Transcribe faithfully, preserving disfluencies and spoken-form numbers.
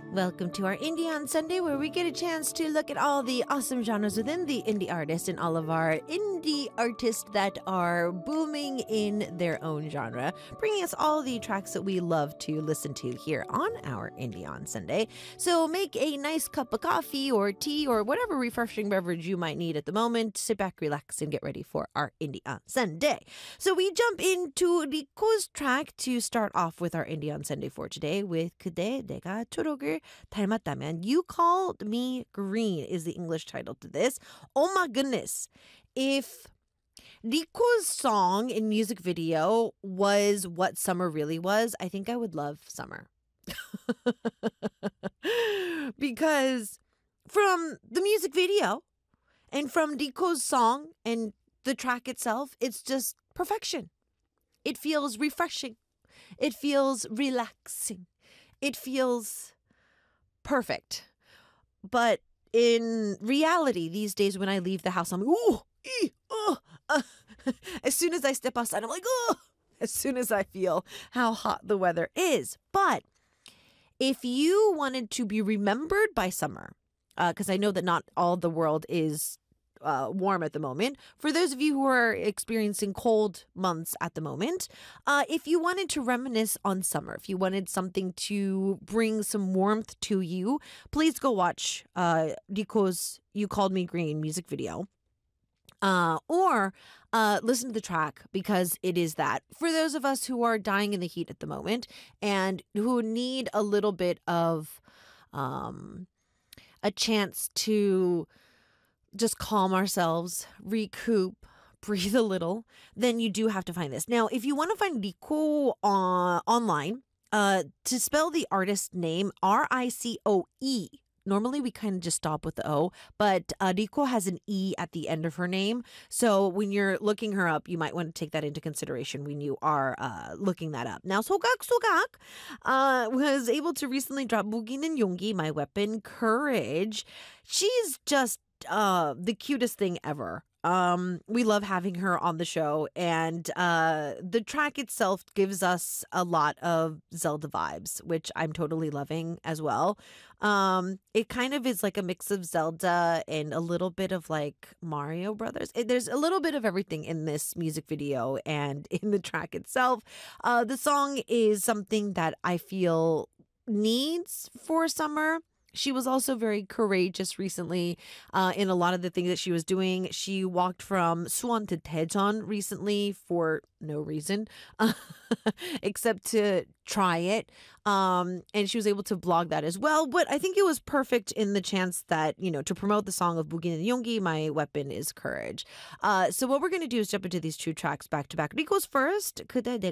Welcome to our Indie on Sunday, where we get a chance to look at all the awesome genres within the indie artist and all of our indie artists that are booming in their own genre, bringing us all the tracks that we love to listen to here on our Indie on Sunday. So make a nice cup of coffee or tea or whatever refreshing beverage you might need at the moment. Sit back, relax, and get ready for our Indie on Sunday. So we jump into Rico's track to start off with our Indie on Sunday for today with 그대 내가 초록을 닮았다면. You Called Me Green is the English title to this. Oh my goodness. If Rico's song in music video was what summer really was, I think I would love summer. Because from the music video and from Rico's song and the track itself, it's just perfection. It feels refreshing. It feels relaxing. It feels perfect. But in reality, these days when I leave the house, I'm like, ooh, ee, oh, uh. As soon as I step outside, I'm like, oh, as soon as I feel how hot the weather is. But if you wanted to be remembered by summer, because uh, I know that not all the world is Uh, warm at the moment. For those of you who are experiencing cold months at the moment, uh, if you wanted to reminisce on summer, if you wanted something to bring some warmth to you, please go watch uh, Rico's You Called Me Green music video. Uh, or uh, listen to the track, because it is that. For those of us who are dying in the heat at the moment and who need a little bit of um, a chance to just calm ourselves, recoup, breathe a little, then you do have to find this. Now, if you want to find Rico uh, online, uh, to spell the artist name, R I C O E. Normally, we kind of just stop with the O, but uh, Rico has an E at the end of her name. So when you're looking her up, you might want to take that into consideration when you are uh, looking that up. Now, Sogak Sogak uh, was able to recently drop 무기는 용기, My Weapon, Courage. She's just uh, the cutest thing ever. Um, we love having her on the show, and uh, the track itself gives us a lot of Zelda vibes, which I'm totally loving as well. Um, it kind of is like a mix of Zelda and a little bit of like Mario Brothers. It, there's a little bit of everything in this music video and in the track itself. Uh, the song is something that I feel needs for summer. She was also very courageous recently uh, in a lot of the things that she was doing. She walked from Suwon to Daejeon recently for no reason except to try it. Um, and she was able to blog that as well. But I think it was perfect in the chance that, you know, to promote the song of 무기는 용기, My Weapon is Courage. Uh, so what we're going to do is jump into these two tracks back to back. Rico's first, 그대